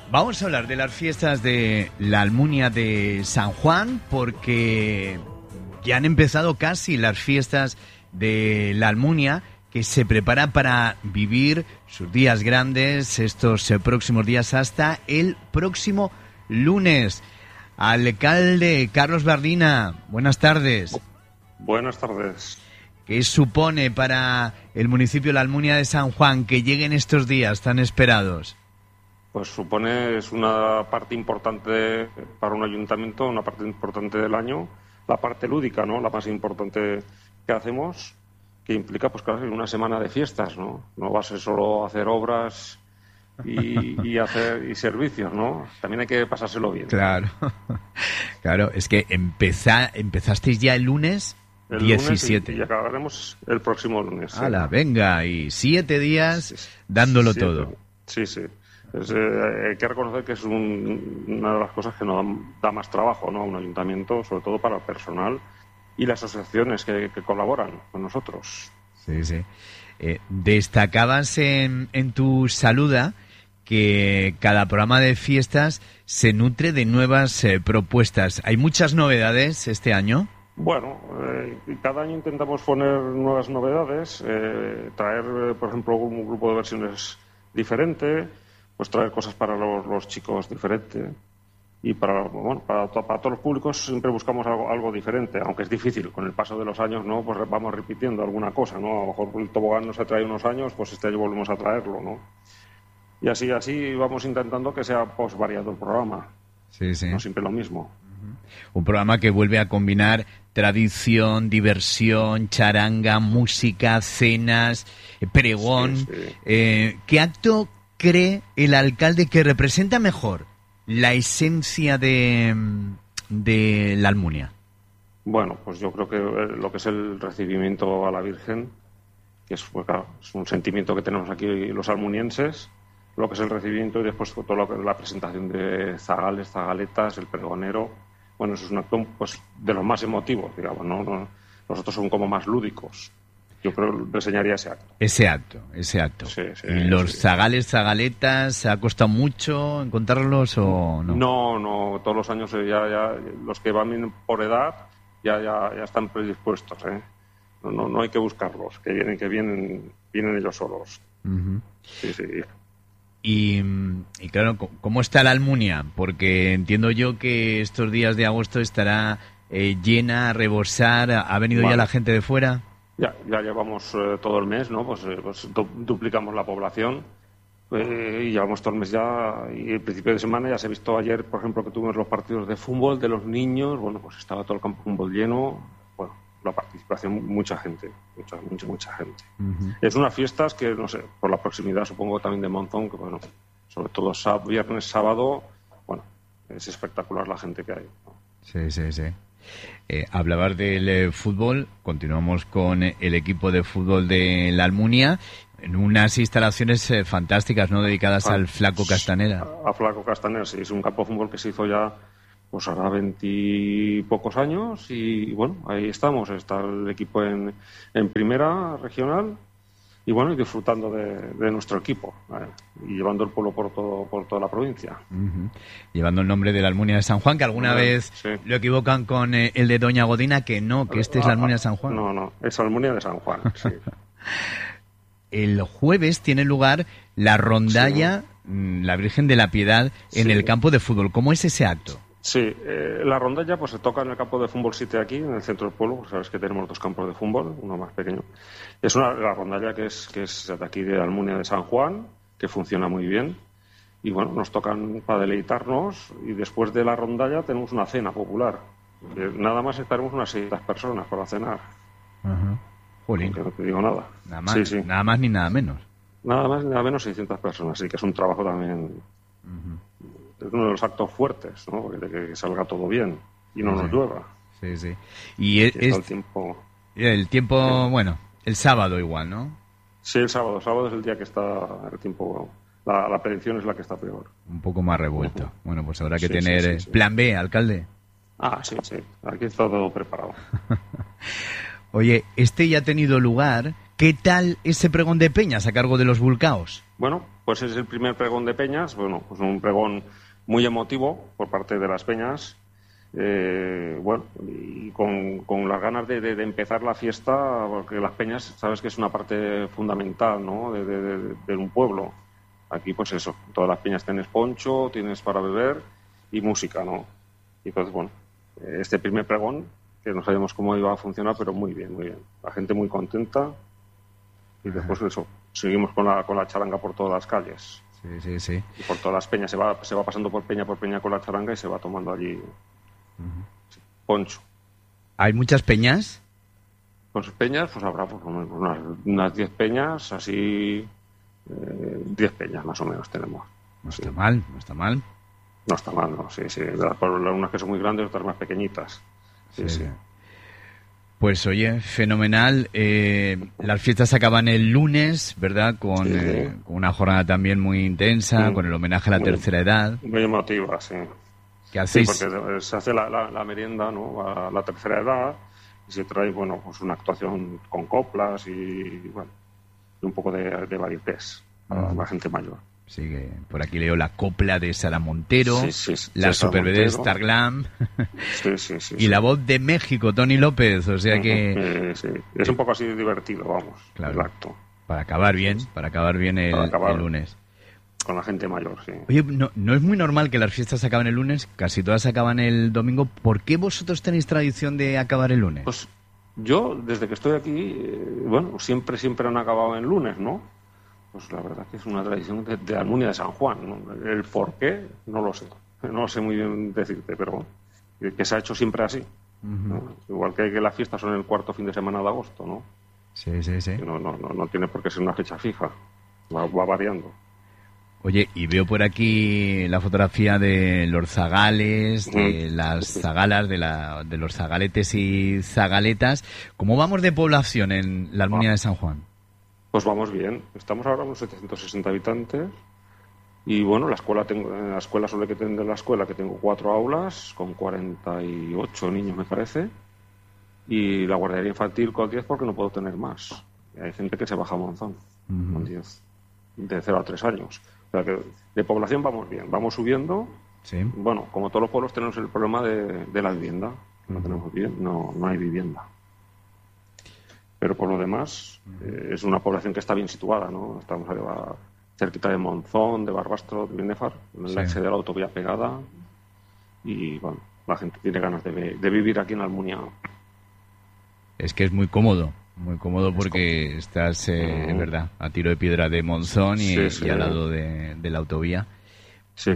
Vamos a hablar de las fiestas de la Almunia de San Juan, porque ya han empezado casi las fiestas de la Almunia, que se prepara para vivir sus días grandes estos próximos días hasta el próximo lunes. Alcalde Carlos Bardina, buenas tardes. Buenas tardes. ¿Qué supone para el municipio de la Almunia de San Juan que lleguen estos días tan esperados? Pues supone, es una parte importante para un ayuntamiento, una parte importante del año, la parte lúdica, ¿no? La más importante que hacemos, que implica, pues claro, una semana de fiestas, ¿no? No va a ser solo hacer obras y hacer servicios, ¿no? También hay que pasárselo bien. Claro, claro, es que empezasteis ya el lunes 17. Y acabaremos el próximo lunes. ¡Hala, venga! Y 7 días dándolo todo. Sí, sí. Hay que reconocer que es una de las cosas que nos da más trabajo, ¿no? A un ayuntamiento, sobre todo para el personal y las asociaciones que colaboran con nosotros. Sí, sí. Destacabas en tu saluda que cada programa de fiestas se nutre de nuevas propuestas. ¿Hay muchas novedades este año? Bueno, cada año intentamos poner nuevas novedades, traer, por ejemplo, un grupo de versiones diferente, pues traer cosas para los chicos diferentes y para todos los públicos siempre buscamos algo diferente, aunque es difícil. Con el paso de los años, ¿no? Pues vamos repitiendo alguna cosa, ¿no? A lo mejor el tobogán no se trae unos años, pues este año volvemos a traerlo, ¿no? Y así vamos intentando que sea pues variado el programa. Sí, sí. No siempre lo mismo. Un programa que vuelve a combinar tradición, diversión, charanga, música, cenas, pregón. Sí, sí. ¿Qué acto cree el alcalde que representa mejor la esencia de la Almunia? Bueno, pues yo creo que lo que es el recibimiento a la Virgen, que es un sentimiento que tenemos aquí los almunienses, lo que es el recibimiento y después todo lo que es la presentación de zagales, zagaletas, el pregonero. Bueno, eso es un acto pues de los más emotivos, digamos, ¿no? Los otros son como más lúdicos. Yo creo que reseñaría ese acto. Ese acto. Sí, ¿Y los zagales, zagaletas, ha costado mucho encontrarlos o no? No, todos los años ya los que van bien por edad ya están predispuestos, ¿eh? No hay que buscarlos, que vienen ellos solos. Uh-huh. Sí. Y claro, ¿cómo está la Almunia? Porque entiendo yo que estos días de agosto estará llena, a rebosar. ¿Ha venido ya la gente de fuera? Ya llevamos todo el mes, ¿no? Pues duplicamos la población y llevamos todo el mes ya. Y el principio de semana ya se ha visto ayer, por ejemplo, que tuvimos los partidos de fútbol de los niños. Bueno, pues estaba todo el campo de fútbol lleno. Bueno, la participación, mucha gente. Uh-huh. Es unas fiestas que, no sé, por la proximidad, supongo, también de Monzón, que bueno, sobre todo viernes, sábado, bueno, es espectacular la gente que hay, ¿no? Sí. Hablabas del fútbol, continuamos con el equipo de fútbol de la Almunia, en unas instalaciones fantásticas, ¿no? Dedicadas al Flaco Castanera. A Flaco Castanera, sí, es un campo de fútbol que se hizo ya, pues hará 20 y pocos años y bueno, ahí estamos, está el equipo en primera regional y bueno, y disfrutando de nuestro equipo, y llevando el pueblo por toda la provincia. Uh-huh. Llevando el nombre de la Almunia de San Juan, que alguna vez lo equivocan con el de Doña Godina, que no, que este es la Almunia de San Juan. No, es la Almunia de San Juan, sí. El jueves tiene lugar la rondalla, la Virgen de la Piedad, en el campo de fútbol. ¿Cómo es ese acto? Sí, la rondalla pues se toca en el campo de fútbol 7 aquí, en el centro del pueblo, pues sabes que tenemos 2 campos de fútbol, uno más pequeño. Es la rondalla que es de aquí de la Almunia de San Juan, que funciona muy bien. Y bueno, nos tocan para deleitarnos y después de la rondalla tenemos una cena popular. Nada más estaremos unas 600 personas para cenar. Uh-huh. Jolín. Que no te digo nada. Nada más ni nada menos. Nada más ni nada menos 600 personas, sí, que es un trabajo también. Uh-huh. Es uno de los actos fuertes, ¿no? Que salga todo bien y no nos llueva. Sí. Y el tiempo, bueno, el sábado igual, ¿no? Sí, el sábado. El sábado es el día que está el tiempo. La predicción es la que está peor. Un poco más revuelto. Uh-huh. Bueno, pues habrá que tener plan B, alcalde. Sí. Aquí está todo preparado. Oye, ya ha tenido lugar. ¿Qué tal ese pregón de peñas a cargo de los Vulcaos? Bueno, pues es el primer pregón de peñas, bueno, pues un pregón muy emotivo por parte de las peñas, bueno, y con las ganas de empezar la fiesta, porque las peñas, sabes que es una parte fundamental, ¿no?, de un pueblo. Aquí, pues eso, todas las peñas tienes poncho, tienes para beber y música, ¿no? Y entonces, bueno, este primer pregón, que no sabíamos cómo iba a funcionar, pero muy bien, muy bien. La gente muy contenta. Y después de eso, seguimos con la charanga por todas las calles. Sí. Y por todas las peñas. Se va pasando por peña con la charanga y se va tomando allí poncho. ¿Hay muchas peñas? Pues peñas, pues habrá por lo menos unas 10 peñas, así... 10 peñas más o menos tenemos. No está mal, no está mal. No está mal, no, sí. Por unas que son muy grandes, otras más pequeñitas. Sí. Pues oye, fenomenal. Las fiestas acaban el lunes, ¿verdad? Con una jornada también muy intensa, con el homenaje a la tercera edad. Muy emotiva, sí. ¿Qué hacéis? Sí, porque se hace la merienda, ¿no?, a la tercera edad, y se trae, bueno, pues una actuación con coplas y, bueno, un poco de varietés para la gente mayor. Sí, que por aquí leo la copla de Sara Montero, sí, la Superbebé Star Glam, y la voz de México, Tony López, o sea que... Sí. Es un poco así divertido, vamos, claro, el acto. Para acabar bien el lunes. Con la gente mayor, sí. Oye, no es muy normal que las fiestas acaben el lunes, casi todas acaban el domingo. ¿Por qué vosotros tenéis tradición de acabar el lunes? Pues yo, desde que estoy aquí, bueno, siempre han acabado en lunes, ¿no? Pues la verdad que es una tradición de Almunia de San Juan, ¿no? El por qué, no lo sé. No sé muy bien decirte, pero que se ha hecho siempre así. ¿No? Igual que las fiestas son el cuarto fin de semana de agosto, ¿no? Sí. No tiene por qué ser una fecha fija. Va variando. Oye, y veo por aquí la fotografía de los zagales, de las zagalas, de los zagaletes y zagaletas. ¿Cómo vamos de población en la Almunia de San Juan? Pues vamos bien. Estamos ahora unos 760 habitantes. Y bueno, la escuela suele que tener que tengo 4 aulas con 48 niños, me parece. Y la guardería infantil con 10 porque no puedo tener más. Y hay gente que se baja a Monzón con 10, de 0 a 3 años. O sea que de población vamos bien, vamos subiendo. Sí. Bueno, como todos los pueblos tenemos el problema de la vivienda. No tenemos no hay vivienda. Pero por lo demás, es una población que está bien situada, ¿no? Estamos cerquita de Monzón, de Barbastro, de Binefar, en la de la autovía pegada. Y bueno, la gente tiene ganas de vivir aquí en Almunia. Es que es muy cómodo porque estás, en verdad, a tiro de piedra de Monzón y al lado de la autovía. Sí.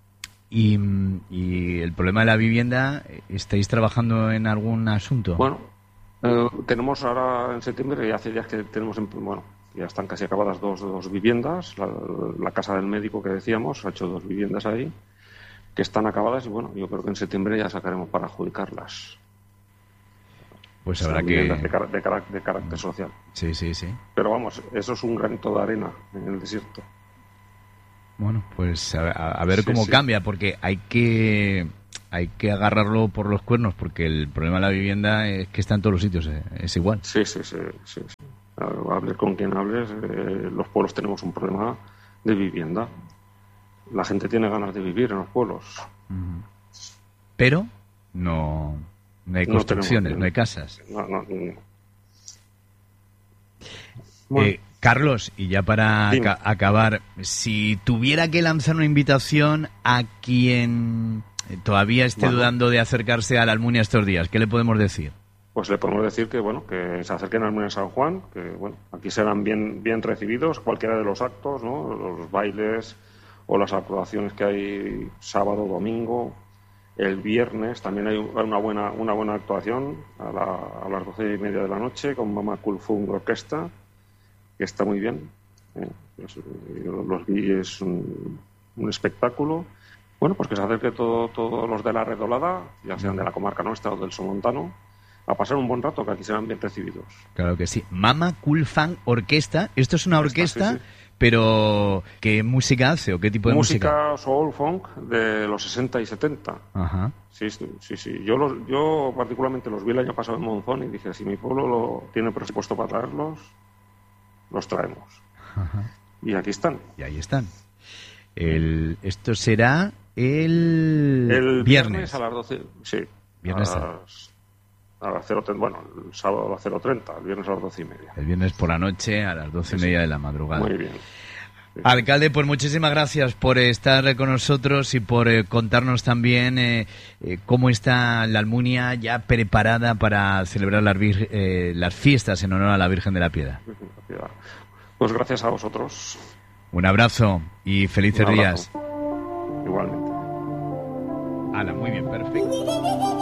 Y el problema de la vivienda, ¿estáis trabajando en algún asunto? Bueno, tenemos ahora en septiembre, y hace días que tenemos, ya están casi acabadas dos viviendas. La casa del médico que decíamos, ha hecho 2 viviendas ahí, que están acabadas y bueno, yo creo que en septiembre ya sacaremos para adjudicarlas. Pues habrá que... De carácter social. Sí. Pero vamos, eso es un granito de arena en el desierto. Bueno, pues a ver cómo cambia, porque hay que agarrarlo por los cuernos, porque el problema de la vivienda es que está en todos los sitios, es igual. Sí. Hables con quien hables, los pueblos tenemos un problema de vivienda. La gente tiene ganas de vivir en los pueblos. Pero no hay construcciones, no hay casas. No. Bueno. Carlos, y ya para acabar, si tuviera que lanzar una invitación a quien todavía esté dudando de acercarse a la Almunia estos días, ¿qué le podemos decir? Pues le podemos decir que se acerquen a Almunia de San Juan, que aquí serán bien recibidos, cualquiera de los actos, ¿no? Los bailes o las actuaciones que hay sábado, domingo. El viernes también hay una buena actuación a las 12:30 de la noche con Mama Cool Funk Orquesta, que está muy bien. Los vi, es un espectáculo. Bueno, pues que se acerque todos los de la Redolada, ya sean de la comarca nuestra o del Somontano, a pasar un buen rato, que aquí serán bien recibidos. Claro que sí. Mama Cool Funk Orquesta. Esto es una orquesta, sí. Pero ¿qué música hace o qué tipo de música? Música soul funk de los 60 y 70. Ajá. Sí. Yo particularmente los vi el año pasado en Monzón y dije, si mi pueblo tiene presupuesto para traerlos, los traemos. Ajá. y aquí están. Y ahí están. Esto será el viernes a las 12, sí. Viernes a las 0:30, bueno, el sábado a las 0:30, el viernes a las 12:30. El viernes por la noche a las 12:30 de la madrugada. Muy bien. Sí. Alcalde, pues muchísimas gracias por estar con nosotros y por contarnos también cómo está la Almunia ya preparada para celebrar las fiestas en honor a la Virgen de la Piedad. Pues gracias a vosotros. Un abrazo y felices días. Igualmente. Ala, muy bien, perfecto.